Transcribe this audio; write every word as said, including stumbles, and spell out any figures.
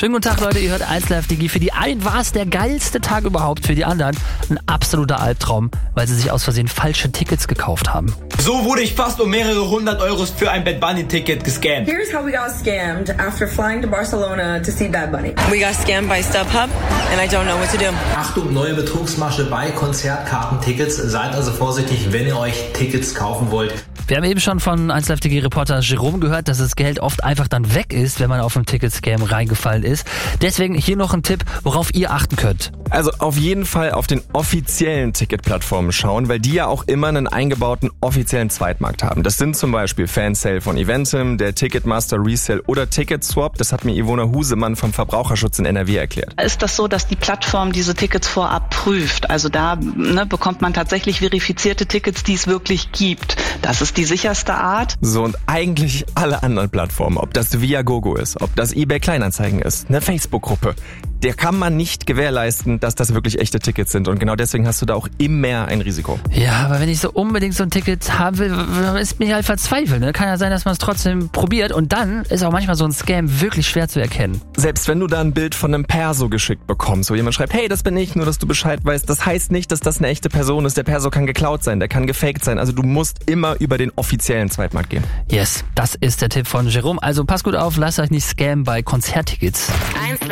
Schönen guten Tag, Leute, ihr hört eins Live Digi. Für die einen war es der geilste Tag überhaupt, für die anderen ein absoluter Albtraum, weil sie sich aus Versehen falsche Tickets gekauft haben. So wurde ich fast um mehrere hundert Euros für ein Bad Bunny Ticket gescammt. Here's how we got scammed after flying to Barcelona to see Bad Bunny. We got scammed by StubHub and I don't know what to do. Achtung, neue Betrugsmasche bei Konzertkartentickets. Seid also vorsichtig, wenn ihr euch Tickets kaufen wollt. Wir haben eben schon von eins Live Digi Reporter Jerome gehört, dass das Geld oft einfach dann weg ist, wenn man auf einen Ticketscam reingefallen ist. Deswegen hier noch ein Tipp, worauf ihr achten könnt. Also auf jeden Fall auf den offiziellen Ticketplattformen schauen, weil die ja auch immer einen eingebauten offiziellen Zweitmarkt haben. Das sind zum Beispiel Fansale von Eventim, der Ticketmaster Resale oder Ticketswap. Das hat mir Ivona Husemann vom Verbraucherschutz in N R W erklärt. Ist das so, dass die Plattform diese Tickets vorab prüft? Also da ne, bekommt man tatsächlich verifizierte Tickets, die es wirklich gibt. Das ist die sicherste Art. So, und eigentlich alle anderen Plattformen, ob das Viagogo ist, ob das eBay Kleinanzeigen ist, eine Facebook-Gruppe, der kann man nicht gewährleisten, dass das wirklich echte Tickets sind. Und genau deswegen hast du da auch immer ein Risiko. Ja, aber wenn ich so unbedingt so ein Ticket haben will, ist mir halt verzweifelt. Ne? Kann ja sein, dass man es trotzdem probiert. Und dann ist auch manchmal so ein Scam wirklich schwer zu erkennen. Selbst wenn du da ein Bild von einem Perso geschickt bekommst, wo jemand schreibt, hey, das bin ich, nur dass du Bescheid weißt, das heißt nicht, dass das eine echte Person ist. Der Perso kann geklaut sein, der kann gefaked sein. Also du musst immer über den offiziellen Zweitmarkt gehen. Yes, das ist der Tipp von Jerome. Also passt gut auf, lasst euch nicht scammen bei Konzerttickets. eins